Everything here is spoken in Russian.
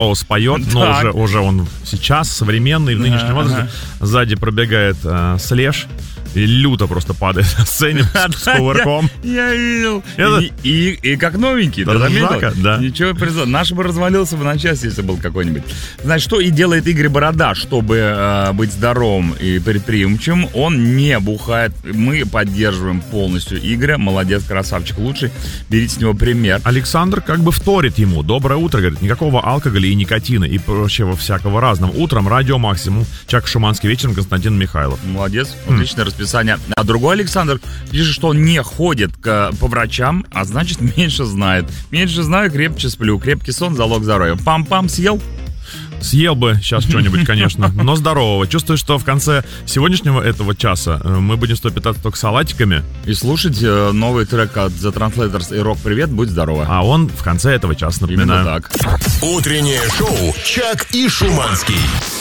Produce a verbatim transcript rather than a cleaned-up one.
О, споет, но уже, уже он сейчас современный, в нынешнем возрасте. Сзади пробегает э, Слеш и люто просто падает на сцене с кувырком. Я видел. И как новенький, ты заметил? Да. Ничего, наш бы развалился бы на части, если был какой-нибудь. Значит, что и делает Игорь Борода, чтобы быть здоровым и предприимчивым? Он не бухает. Мы поддерживаем полностью Игоря. Молодец, красавчик, лучший. Берите с него пример. Александр как бы вторит ему. Доброе утро, говорит. Никакого алкоголя и никотина и прочего всякого разного. Утром радио Максимум. Чак Шуманский, вечером Константин Михайлов. Молодец, отличное расписание. А другой Александр пишет, что он не ходит к, по врачам, а значит меньше знает. Меньше знаю, крепче сплю. Крепкий сон — залог здоровья. Пам-пам, съел? Съел бы сейчас что-нибудь, конечно, но здорового. Чувствую, что в конце сегодняшнего этого часа мы будем стоить питаться только салатиками. И слушать новый трек от The Translators и Рок Привет, будь здорово. А он в конце этого часа, напоминаю. Именно так. Утреннее шоу «Чак и Шуманский».